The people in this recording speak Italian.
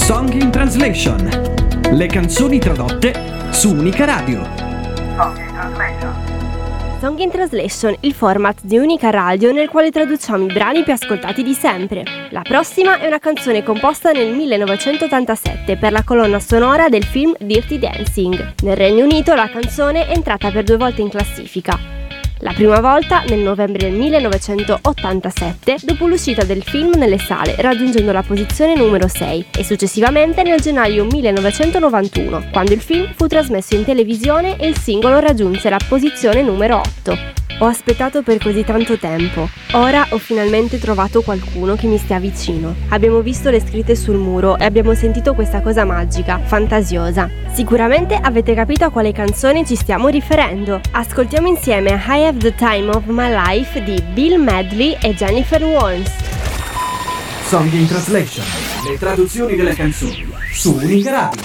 Song in Translation. Le canzoni tradotte su Unica Radio. Song in Translation, il format di Unica Radio nel quale traduciamo i brani più ascoltati di sempre. La prossima è una canzone composta nel 1987 per la colonna sonora del film Dirty Dancing. Nel Regno Unito la canzone è entrata per 2 volte in classifica. La prima volta nel novembre del 1987 dopo l'uscita del film nelle sale, raggiungendo la posizione numero 6, e successivamente nel gennaio 1991, quando il film fu trasmesso in televisione e il singolo raggiunse la posizione numero 8. Ho aspettato per così tanto tempo. Ora ho finalmente trovato qualcuno che mi stia vicino. Abbiamo visto le scritte sul muro e abbiamo sentito questa cosa magica, fantasiosa. Sicuramente avete capito a quale canzone ci stiamo riferendo. Ascoltiamo insieme I Have the Time of My Life di Bill Medley e Jennifer Warnes. Song in Translation. Le traduzioni delle canzoni su Unica Radio.